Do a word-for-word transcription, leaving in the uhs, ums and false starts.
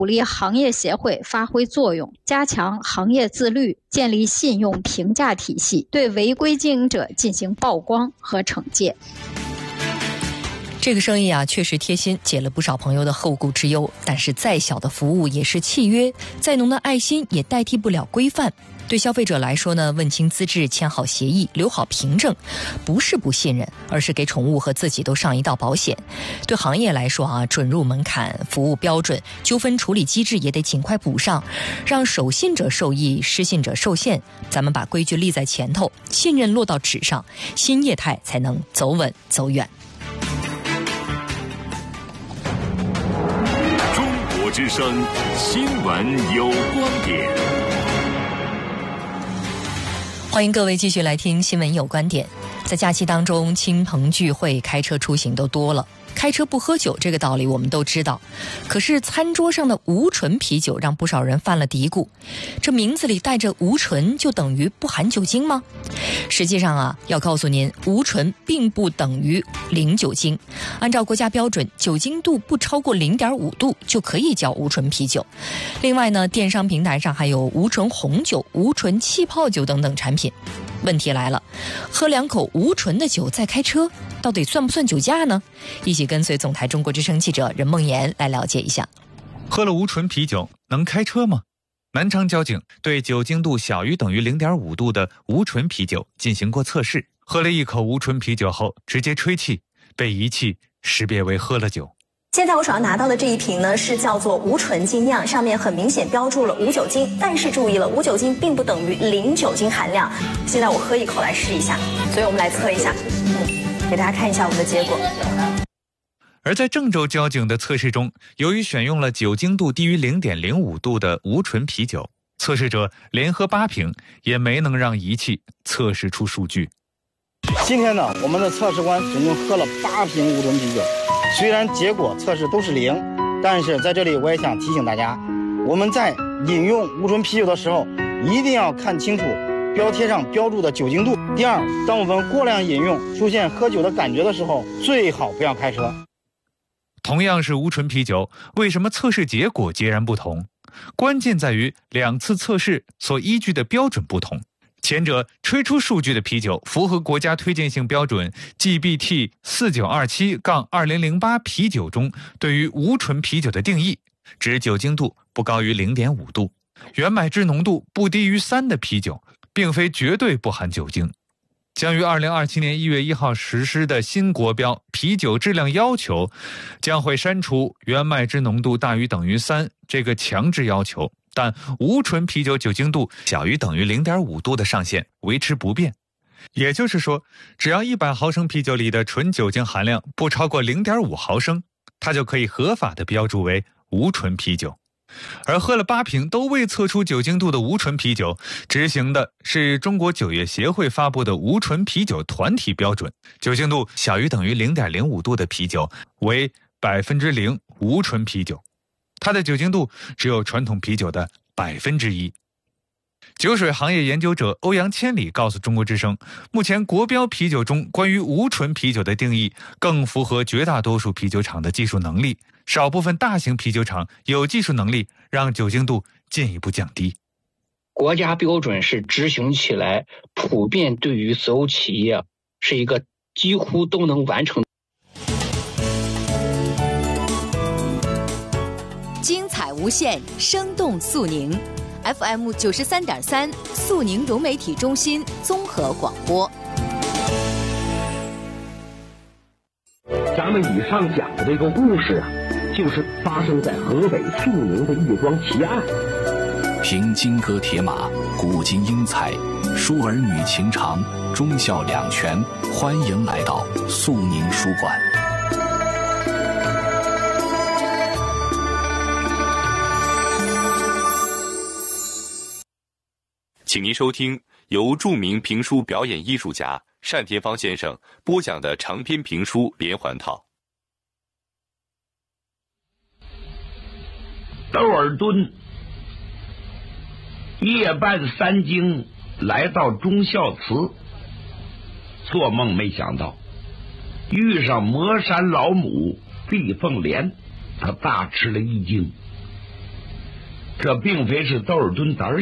鼓励行业协会发挥作用，加强行业自律，建立信用评价体系，对违规经营者进行曝光和惩戒。 这个生意啊，确实贴心，解了不少朋友的后顾之忧。但是再小的服务也是契约，再浓的爱心也代替不了规范。对消费者来说呢，问清资质，签好协议，留好凭证，不是不信任，而是给宠物和自己都上一道保险。对行业来说啊，准入门槛，服务标准，纠纷处理机制也得尽快补上，让守信者受益，失信者受限。咱们把规矩立在前头，信任落到纸上，新业态才能走稳走远。 中国之声新闻有观点。 欢迎各位继续来听新闻有观点。在假期当中，亲朋聚会、开车出行都多了。开车不喝酒这个道理我们都知道，可是餐桌上的无醇啤酒让不少人犯了嘀咕，这名字里带着无醇就等于不含酒精吗？实际上啊，要告诉您，无醇并不等于零酒精。按照国家标准，酒精度不超过 零点五 度就可以叫无醇啤酒。另外呢，电商平台上还有无醇红酒、无醇气泡酒等等产品。问题来了，喝两口无醇的酒再开车，到底算不算酒驾呢？一起跟随总台中国之声记者任梦妍来了解一下。 喝了无醇啤酒能开车吗？南昌交警对酒精度小于等于 零点五 度的无醇啤酒进行过测试，喝了一口无醇啤酒后直接吹气，被仪器识别为喝了酒。 现在我手上拿到的这一瓶呢，是叫做无醇精酿，上面很明显标注了无酒精，但是注意了，无酒精并不等于零酒精含量。现在我喝一口来试一下，所以我们来测一下，嗯，给大家看一下我们的结果。 而在郑州交警的测试中，由于选用了酒精度低于 零点零五 度的无醇啤酒，测试者连喝八瓶也没能让仪器测试出数据。 今天呢，我们的测试官总共喝了八瓶无醇啤酒，虽然结果测试都是零，但是在这里我也想提醒大家，我们在饮用无醇啤酒的时候，一定要看清楚标贴上标注的酒精度。第二，当我们过量饮用出现喝酒的感觉的时候，最好不要开车。 同样是无醇啤酒，为什么测试结果截然不同？关键在于两次测试所依据的标准不同。前者吹出数据的啤酒符合国家推荐性标准 G B T 四九二七二零零八 啤酒中对于无醇啤酒的定义，指酒精度不高于 零点五 度，原麦汁浓度不低于三的啤酒，并非绝对不含酒精。将于二零二七年一月一号实施的新国标啤酒质量要求，将会删除原麦汁浓度大于等于三这个强制要求，但无醇啤酒酒精度小于等于 零点五 度的上限维持不变。也就是说，只要一百毫升啤酒里的纯酒精含量不超过 零点五 毫升，它就可以合法的标注为无醇啤酒。而喝了八瓶都未测出酒精度的无醇啤酒，执行的是中国酒业协会发布的无醇啤酒团体标准，酒精度小于等于 零点零五 度的啤酒为 百分之零 无醇啤酒，它的酒精度只有传统啤酒的百分之一。酒水行业研究者欧阳千里告诉中国之声，目前国标啤酒中关于无醇啤酒的定义更符合绝大多数啤酒厂的技术能力，少部分大型啤酒厂有技术能力让酒精度进一步降低。 国家标准是执行起来普遍对于所有企业是一个几乎都能完成。 精彩无限，生动肃宁。F M 九十三点三，肃宁融媒体中心综合广播。 咱们以上讲的这个故事啊，就是发生在河北肃宁的一桩奇案。 凭金戈铁马，古今英才，书儿女情长，忠孝两全。欢迎来到肃宁书馆。 请您收听由著名评书表演艺术家单田芳先生播讲的长篇评书连环套。 窦尔敦夜半三更来到忠孝祠，做梦没想到遇上魔山老母毕凤莲，他大吃了一惊。 这并非是道尔顿达尔